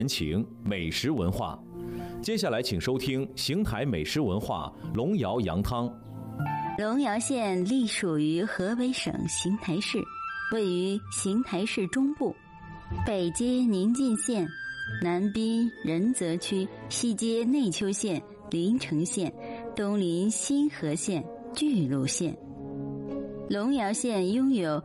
人情美食文化。接下来请收听邢台美食文化龙窑羊汤。 龙窑县隶属于河北省邢台市，位于邢台市中部，北接宁晋县，南滨仁泽区，西接内丘县、临城县，东临新河县、巨鹿县。龙窑县拥有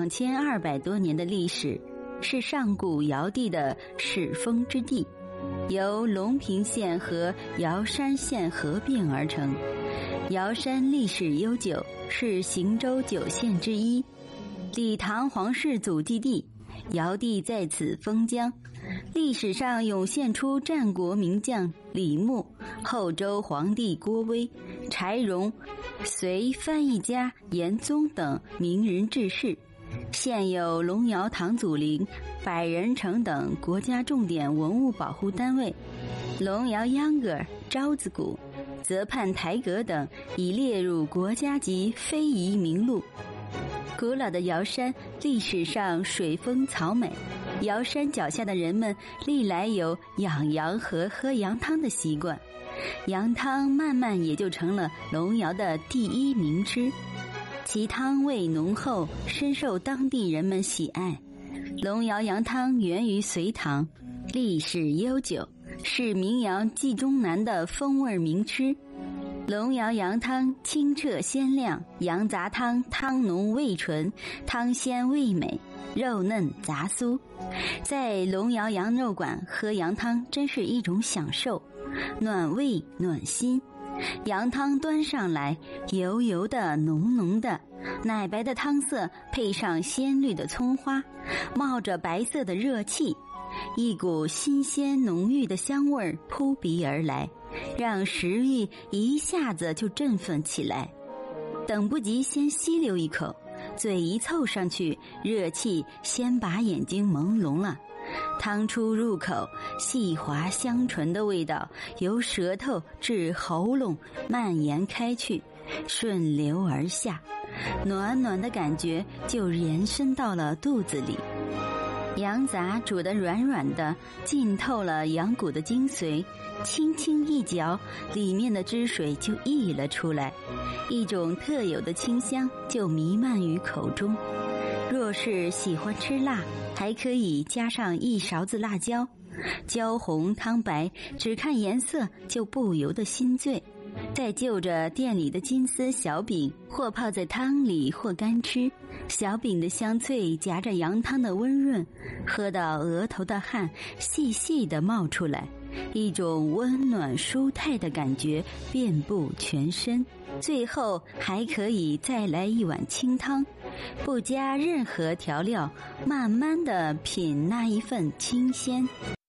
2200多年的历史，是上古尧帝的始封之地，由隆平县和尧山县合并而成。尧山历史悠久，是邢州9县之一，李唐皇室祖籍地，尧帝在此封疆。历史上涌现出战国名将李牧、后周皇帝郭威、柴荣、隋翻译家严宗等名人志士。现有龙窑堂祖陵、百人城等国家重点文物保护单位，龙窑秧歌、招子鼓、泽畔台阁等已列入国家级非遗名录。古老的尧山历史上水丰草美，尧山脚下的人们历来有养羊和喝羊汤的习惯，羊汤慢慢也就成了龙窑的第一名吃，其汤味浓厚，深受当地人们喜爱。龙窑羊汤源于隋唐，历史悠久，是民谣冀中南的风味名吃。龙窑羊汤清澈鲜亮，羊杂汤汤浓味纯，汤鲜味美，肉嫩杂酥。在龙窑羊肉馆喝羊汤真是一种享受，暖胃暖心。羊汤端上来，油油的浓浓的，奶白的汤色配上鲜绿的葱花，冒着白色的热气，一股新鲜浓郁的香味扑鼻而来，让食欲一下子就振奋起来。等不及先吸溜一口，嘴一凑上去，热气先把眼睛朦胧了。汤出入口，细滑香醇的味道由舌头至喉咙蔓延开去，顺流而下，暖暖的感觉就延伸到了肚子里。羊杂煮得软软的，浸透了羊骨的精髓，轻轻一嚼，里面的汁水就溢了出来，一种特有的清香就弥漫于口中。若是喜欢吃辣，还可以加上一勺子辣椒，焦红汤白，只看颜色就不由得心醉。再就着店里的金丝小饼，或泡在汤里，或干吃，小饼的香脆夹着羊汤的温润，喝到额头的汗细细地冒出来，一种温暖舒泰的感觉遍布全身。最后还可以再来一碗清汤，不加任何调料，慢慢地品那一份清鲜。